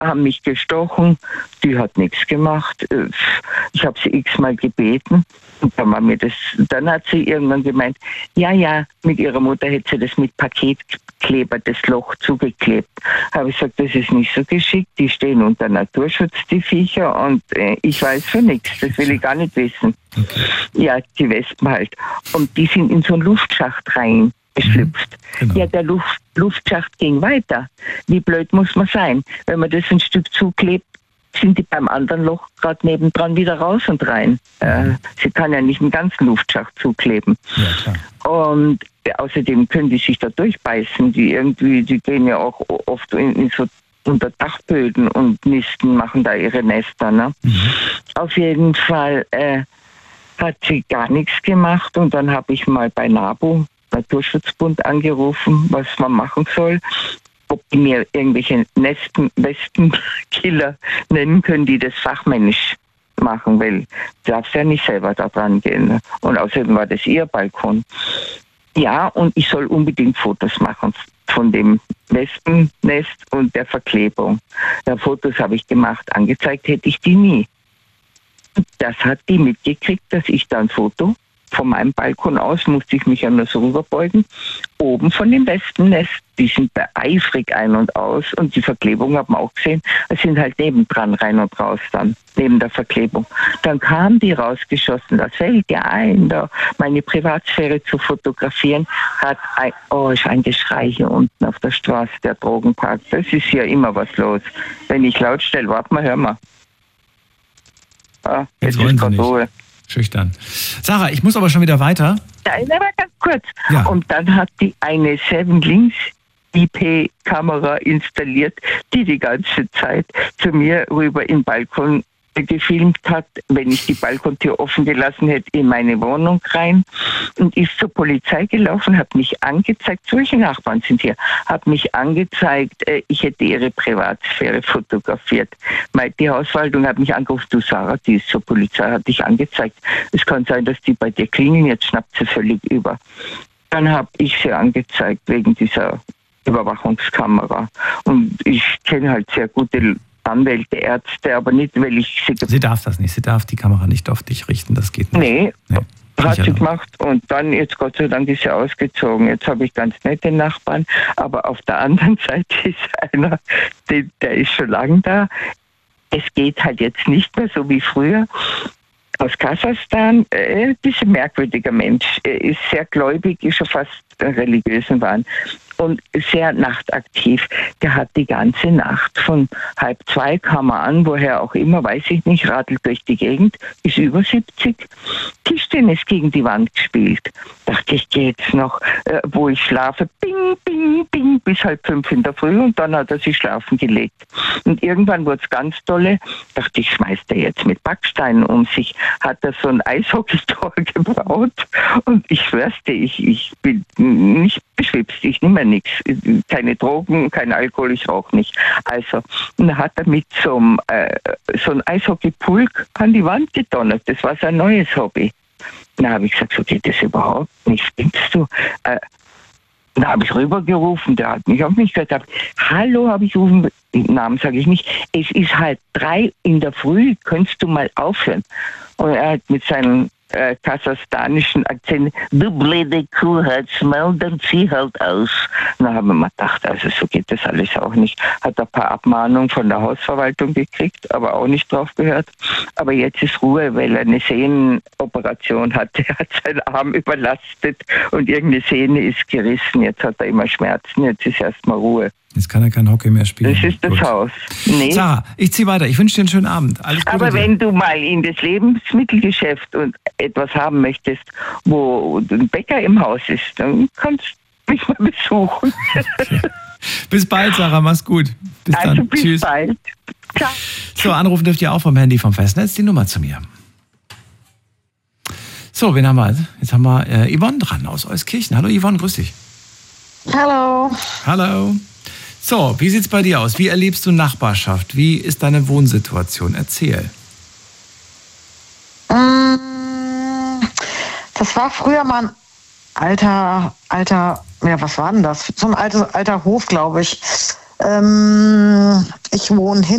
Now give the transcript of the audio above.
haben mich gestochen, die hat nichts gemacht. Ich habe sie x-mal gebeten. Und dann hat sie irgendwann gemeint, ja, mit ihrer Mutter hätte sie das mit Paketkleber, das Loch zugeklebt. Habe ich gesagt, das ist nicht so geschickt, die stehen unter Naturschutz, die Viecher, und ich weiß für nichts, das will ich gar nicht wissen. Okay. Ja, die Wespen halt. Und die sind in so einen Luftschacht reingeschlüpft. Genau. Ja, der Luftschacht ging weiter. Wie blöd muss man sein? Wenn man das ein Stück zuklebt, sind die beim anderen Loch gerade nebendran wieder raus und rein. Sie kann ja nicht einen ganzen Luftschacht zukleben. Ja, klar. Und außerdem können die sich da durchbeißen. Die gehen ja auch oft in so unter Dachböden und nisten, machen da ihre Nester. Ne? Auf jeden Fall hat sie gar nichts gemacht, und dann habe ich mal bei NABU, Naturschutzbund, angerufen, was man machen soll. Ob die mir irgendwelche Wespenkiller nennen können, die das fachmännisch machen, weil du darfst ja nicht selber da dran gehen. Und außerdem war das ihr Balkon. Ja, und ich soll unbedingt Fotos machen von dem Wespennest und der Verklebung. Ja, Fotos habe ich gemacht, angezeigt hätte ich die nie. Das hat die mitgekriegt, dass ich da ein Foto von meinem Balkon aus, musste ich mich ja nur so rüberbeugen, oben von dem Wespennest. Die sind da eifrig ein und aus, und die Verklebung haben wir auch gesehen. Es sind halt nebendran rein und raus dann, neben der Verklebung. Dann kamen die rausgeschossen, das fällt ja ein, da meine Privatsphäre zu fotografieren, ist ein Geschrei hier unten auf der Straße, der Drogenpark. Das ist ja immer was los. Wenn ich laut stelle, warte mal, hör mal. Jetzt ist gerade Ruhe. Schüchtern. Sarah, ich muss aber schon wieder weiter. Nein, aber ganz kurz. Ja. Und dann hat die eine 7-Links IP-Kamera installiert, die ganze Zeit zu mir rüber in den Balkon gefilmt hat, wenn ich die Balkontür offen gelassen hätte, in meine Wohnung rein, und ist zur Polizei gelaufen, hat mich angezeigt, solche Nachbarn sind hier, hat mich angezeigt, ich hätte ihre Privatsphäre fotografiert. Die Hausverwaltung hat mich angerufen, du Sarah, die ist zur Polizei, hat dich angezeigt. Es kann sein, dass die bei dir klingeln, jetzt schnappt sie völlig über. Dann habe ich sie angezeigt wegen dieser Überwachungskamera. Und ich kenne halt sehr gute Anwälte, Ärzte, aber nicht, weil ich sie darf das nicht. Sie darf die Kamera nicht auf dich richten, das geht nicht. Nee. Hat sie gemacht, und dann, jetzt Gott sei Dank, ist sie ausgezogen. Jetzt habe ich ganz nette Nachbarn, aber auf der anderen Seite ist einer, der ist schon lange da. Es geht halt jetzt nicht mehr so wie früher. Aus Kasachstan, ein bisschen merkwürdiger Mensch, ist sehr gläubig, ist schon fast religiösen Wahn und sehr nachtaktiv. Der hat die ganze Nacht von 1:30 kam er an, woher auch immer, weiß ich nicht, radelt durch die Gegend, ist über 70, Tischtennis gegen die Wand gespielt. Dachte ich, geht's noch, wo ich schlafe, bing, bing, bing, bis 4:30 in der Früh, und dann hat er sich schlafen gelegt. Und irgendwann wurde es ganz dolle, dachte ich, schmeißt er jetzt mit Backsteinen um sich, hat er so ein Eishockeytor gebaut, und ich schwör's dir, ich bin nicht beschwipst, ich nehme nichts, keine Drogen, kein Alkohol, ich rauche nicht. Also, dann hat er mit so einem Eishockeypulk an die Wand gedonnert, das war sein neues Hobby. Da habe ich gesagt, so geht das überhaupt nicht, spinnst du? Da habe ich rübergerufen, der hat mich auf mich gehört. Hallo, habe ich gerufen, den Namen sage ich nicht. Es ist 3:30 in der Früh, könntest du mal aufhören? Und er hat mit seinem kasachstanischen Akzent, du blöde Kuh, halt's Maul, dann zieh halt aus. Da haben wir mal gedacht, also so geht das alles auch nicht. Hat ein paar Abmahnungen von der Hausverwaltung gekriegt, aber auch nicht drauf gehört. Aber jetzt ist Ruhe, weil er eine Sehnenoperation hat. Er hat seinen Arm überlastet und irgendeine Sehne ist gerissen. Jetzt hat er immer Schmerzen, jetzt ist erstmal Ruhe. Jetzt kann er kein Hockey mehr spielen. Das ist das Haus. Nee. Sarah, ich ziehe weiter. Ich wünsche dir einen schönen Abend. Alles Gute. Aber wenn du mal in das Lebensmittelgeschäft und etwas haben möchtest, wo ein Bäcker im Haus ist, dann kannst du mich mal besuchen. Okay. Bis bald, Sarah. Mach's gut. Bis dann. Bis Tschüss. Bald. Ciao. So, anrufen dürft ihr auch vom Handy vom Festnetz. Die Nummer zu mir. So, wen haben wir? Jetzt haben wir Yvonne dran aus Euskirchen. Hallo Yvonne, grüß dich. Hallo. Hallo. So, wie sieht's bei dir aus? Wie erlebst du Nachbarschaft? Wie ist deine Wohnsituation? Erzähl. Das war früher mal ein alter, ja, was war denn das? So ein alter Hof, glaube ich. Ich wohne